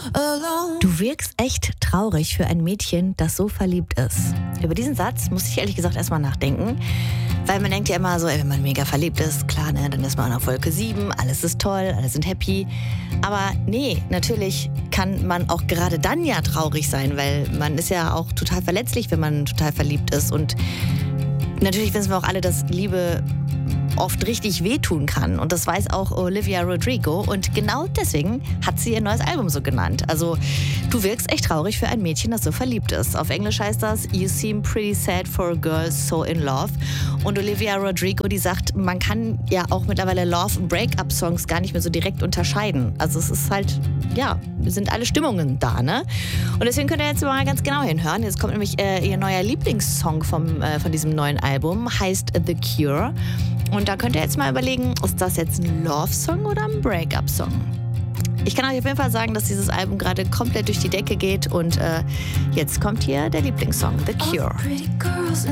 Du wirkst echt traurig für ein Mädchen, das so verliebt ist. Über diesen Satz muss ich ehrlich gesagt erstmal nachdenken. Weil man denkt ja immer so, wenn man mega verliebt ist, klar, ne, dann ist man auf Wolke 7, alles ist toll, alle sind happy. Aber nee, natürlich kann man auch gerade dann ja traurig sein, weil man ist ja auch total verletzlich, wenn man total verliebt ist. Und natürlich wissen wir auch alle, dass Liebe oft richtig wehtun kann. Und das weiß auch Olivia Rodrigo. Und genau deswegen hat sie ihr neues Album so genannt. Also, du wirkst echt traurig für ein Mädchen, das so verliebt ist. Auf Englisch heißt das You seem pretty sad for a girl so in love. Und Olivia Rodrigo, die sagt, man kann ja auch mittlerweile Love- und Break-up-Songs gar nicht mehr so direkt unterscheiden. Also es ist halt, ja, sind alle Stimmungen da, ne? Und deswegen könnt ihr jetzt mal ganz genau hinhören. Jetzt kommt nämlich ihr neuer Lieblingssong von diesem neuen Album, heißt The Cure. Und da könnt ihr jetzt mal überlegen, ist das jetzt ein Love-Song oder ein Break-up-Song? Ich kann euch auf jeden Fall sagen, dass dieses Album gerade komplett durch die Decke geht und jetzt kommt hier der Lieblingssong, The Cure.